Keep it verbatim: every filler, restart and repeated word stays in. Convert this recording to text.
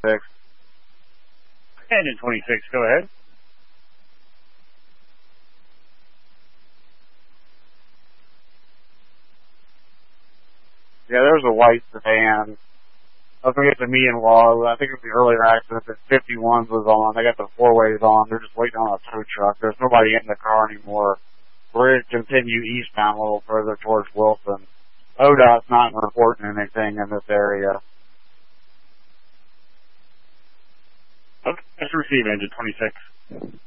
twenty-six. Engine twenty-six, go ahead. Yeah, there's a white sedan. I think it's a me and Law. I think it was the earlier accident that fifty-ones was on. They got the four-ways on. They're just waiting on a tow truck. There's nobody in the car anymore. We're going to continue eastbound a little further towards Wilson. O D O T's not reporting anything in this area. Okay, let's receive engine twenty-six.